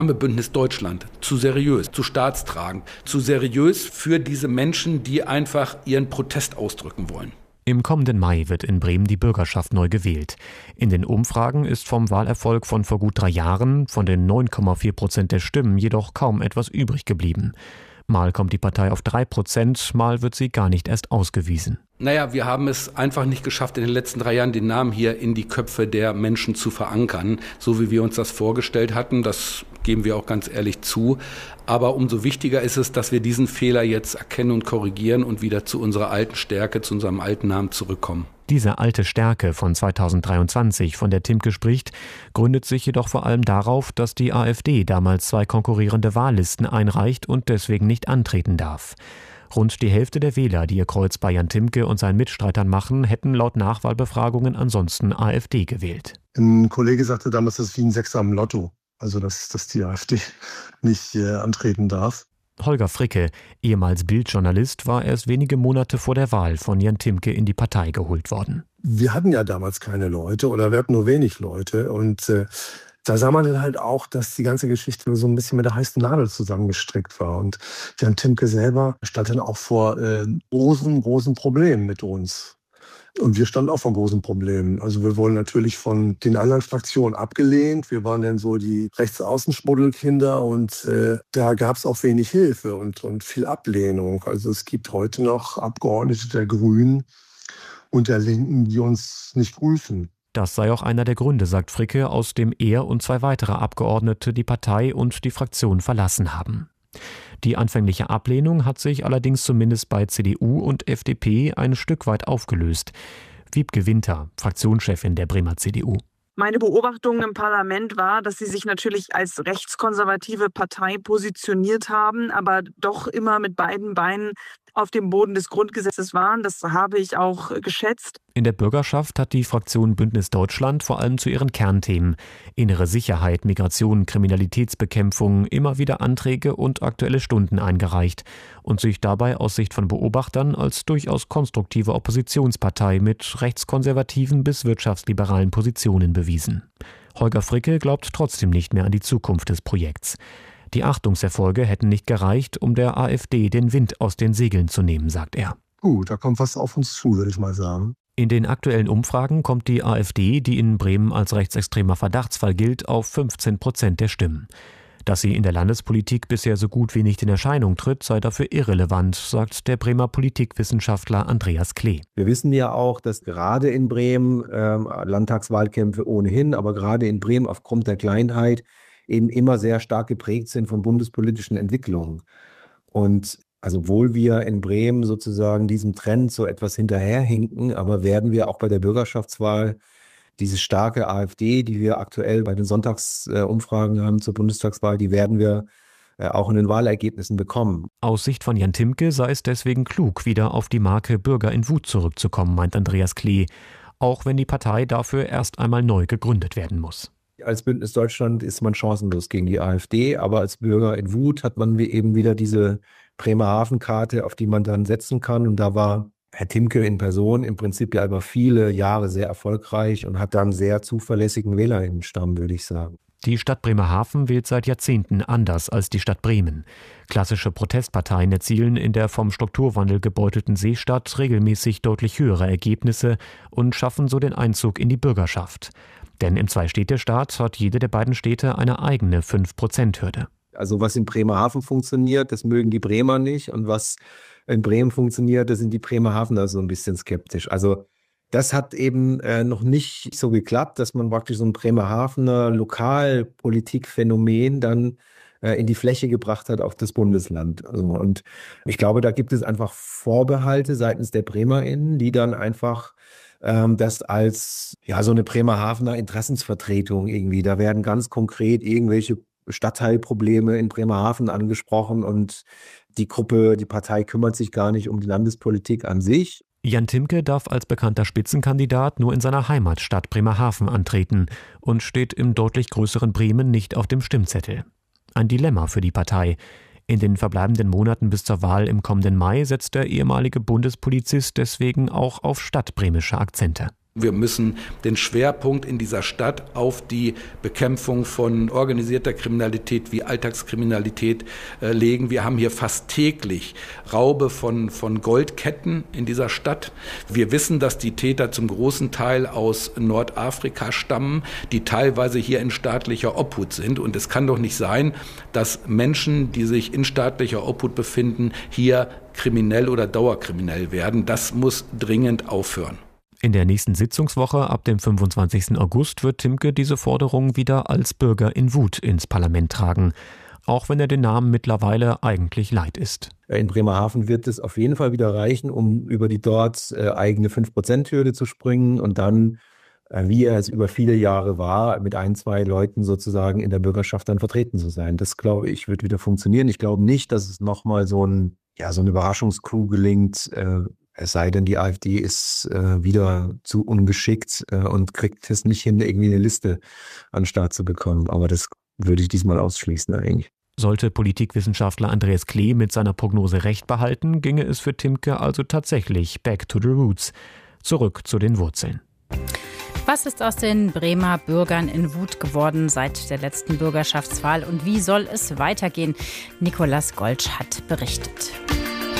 Bündnis Deutschland zu seriös, zu staatstragend, zu seriös für diese Menschen, die einfach ihren Protest ausdrücken wollen. Im kommenden Mai wird in Bremen die Bürgerschaft neu gewählt. In den Umfragen ist vom Wahlerfolg von vor gut 3 Jahren, von den 9,4% der Stimmen, jedoch kaum etwas übrig geblieben. Mal kommt die Partei auf 3%, mal wird sie gar nicht erst ausgewiesen. Wir haben es einfach nicht geschafft, in den letzten 3 Jahren den Namen hier in die Köpfe der Menschen zu verankern, so wie wir uns das vorgestellt hatten. Das geben wir auch ganz ehrlich zu. Aber umso wichtiger ist es, dass wir diesen Fehler jetzt erkennen und korrigieren und wieder zu unserer alten Stärke, zu unserem alten Namen zurückkommen. Diese alte Stärke von 2023, von der Timke spricht, gründet sich jedoch vor allem darauf, dass die AfD damals 2 konkurrierende Wahllisten einreicht und deswegen nicht antreten darf. Rund die Hälfte der Wähler, die ihr Kreuz bei Jan Timke und seinen Mitstreitern machen, hätten laut Nachwahlbefragungen ansonsten AfD gewählt. Ein Kollege sagte damals, das ist wie ein Sechser am Lotto, also dass die AfD nicht antreten darf. Holger Fricke, ehemals Bild-Journalist, war erst wenige Monate vor der Wahl von Jan Timke in die Partei geholt worden. Wir hatten ja damals keine Leute oder wir hatten nur wenig Leute und da sah man dann halt auch, dass die ganze Geschichte so ein bisschen mit der heißen Nadel zusammengestrickt war. Und Jan Timke selber stand dann auch vor großen Problemen mit uns. Und wir standen auch vor großen Problemen. Also wir wurden natürlich von den anderen Fraktionen abgelehnt. Wir waren dann so die Rechtsaußenschmuddelkinder und da gab es auch wenig Hilfe und viel Ablehnung. Also es gibt heute noch Abgeordnete der Grünen und der Linken, die uns nicht grüßen. Das sei auch einer der Gründe, sagt Fricke, aus dem er und 2 weitere Abgeordnete die Partei und die Fraktion verlassen haben. Die anfängliche Ablehnung hat sich allerdings zumindest bei CDU und FDP ein Stück weit aufgelöst. Wiebke Winter, Fraktionschefin der Bremer CDU. Meine Beobachtung im Parlament war, dass sie sich natürlich als rechtskonservative Partei positioniert haben, aber doch immer mit beiden Beinen auf dem Boden des Grundgesetzes waren. Das habe ich auch geschätzt. In der Bürgerschaft hat die Fraktion Bündnis Deutschland vor allem zu ihren Kernthemen innere Sicherheit, Migration, Kriminalitätsbekämpfung immer wieder Anträge und Aktuelle Stunden eingereicht und sich dabei aus Sicht von Beobachtern als durchaus konstruktive Oppositionspartei mit rechtskonservativen bis wirtschaftsliberalen Positionen bewiesen. Holger Fricke glaubt trotzdem nicht mehr an die Zukunft des Projekts. Die Achtungserfolge hätten nicht gereicht, um der AfD den Wind aus den Segeln zu nehmen, sagt er. Da kommt was auf uns zu, würde ich mal sagen. In den aktuellen Umfragen kommt die AfD, die in Bremen als rechtsextremer Verdachtsfall gilt, auf 15% der Stimmen. Dass sie in der Landespolitik bisher so gut wie nicht in Erscheinung tritt, sei dafür irrelevant, sagt der Bremer Politikwissenschaftler Andreas Klee. Wir wissen ja auch, dass gerade in Bremen Landtagswahlkämpfe ohnehin, aber gerade in Bremen aufgrund der Kleinheit eben immer sehr stark geprägt sind von bundespolitischen Entwicklungen. Und also obwohl wir in Bremen sozusagen diesem Trend so etwas hinterherhinken, aber werden wir auch bei der Bürgerschaftswahl diese starke AfD, die wir aktuell bei den Sonntagsumfragen haben zur Bundestagswahl, die werden wir auch in den Wahlergebnissen bekommen. Aus Sicht von Jan Timke sei es deswegen klug, wieder auf die Marke Bürger in Wut zurückzukommen, meint Andreas Klee, auch wenn die Partei dafür erst einmal neu gegründet werden muss. Als Bündnis Deutschland ist man chancenlos gegen die AfD, aber als Bürger in Wut hat man eben wieder diese Bremerhaven-Karte, auf die man dann setzen kann. Und da war Herr Timke in Person im Prinzip ja über viele Jahre sehr erfolgreich und hat dann sehr zuverlässigen Wählerinnenstamm, würde ich sagen. Die Stadt Bremerhaven wählt seit Jahrzehnten anders als die Stadt Bremen. Klassische Protestparteien erzielen in der vom Strukturwandel gebeutelten Seestadt regelmäßig deutlich höhere Ergebnisse und schaffen so den Einzug in die Bürgerschaft. Denn im Zwei-Städte-Staat hat jede der beiden Städte eine eigene 5%-Hürde. Also was in Bremerhaven funktioniert, das mögen die Bremer nicht. Und was in Bremen funktioniert, da sind die Bremerhavener so ein bisschen skeptisch. Also das hat eben noch nicht so geklappt, dass man praktisch so ein Bremerhavener Lokalpolitikphänomen dann in die Fläche gebracht hat auf das Bundesland. Also, und ich glaube, da gibt es einfach Vorbehalte seitens der BremerInnen, die dann einfach das als so eine Bremerhavener Interessensvertretung irgendwie, da werden ganz konkret irgendwelche Stadtteilprobleme in Bremerhaven angesprochen und die Partei kümmert sich gar nicht um die Landespolitik an sich. Jan Timke darf als bekannter Spitzenkandidat nur in seiner Heimatstadt Bremerhaven antreten und steht im deutlich größeren Bremen nicht auf dem Stimmzettel. Ein Dilemma für die Partei. In den verbleibenden Monaten bis zur Wahl im kommenden Mai setzt der ehemalige Bundespolizist deswegen auch auf stadtbremische Akzente. Wir müssen den Schwerpunkt in dieser Stadt auf die Bekämpfung von organisierter Kriminalität wie Alltagskriminalität legen. Wir haben hier fast täglich Raube von Goldketten in dieser Stadt. Wir wissen, dass die Täter zum großen Teil aus Nordafrika stammen, die teilweise hier in staatlicher Obhut sind. Und es kann doch nicht sein, dass Menschen, die sich in staatlicher Obhut befinden, hier kriminell oder dauerkriminell werden. Das muss dringend aufhören. In der nächsten Sitzungswoche ab dem 25. August wird Timke diese Forderung wieder als Bürger in Wut ins Parlament tragen, auch wenn er den Namen mittlerweile eigentlich leid ist. In Bremerhaven wird es auf jeden Fall wieder reichen, um über die dort eigene 5%-Hürde zu springen und dann, wie er es über viele Jahre war, mit 1-2 Leuten sozusagen in der Bürgerschaft dann vertreten zu sein. Das, glaube ich, wird wieder funktionieren. Ich glaube nicht, dass es nochmal so eine Überraschungscoup gelingt, es sei denn, die AfD ist wieder zu ungeschickt und kriegt es nicht hin, irgendwie eine Liste an den Start zu bekommen. Aber das würde ich diesmal ausschließen eigentlich. Sollte Politikwissenschaftler Andreas Klee mit seiner Prognose recht behalten, ginge es für Timke also tatsächlich back to the roots, zurück zu den Wurzeln. Was ist aus den Bremer Bürgern in Wut geworden seit der letzten Bürgerschaftswahl und wie soll es weitergehen? Nicolas Goltsch hat berichtet.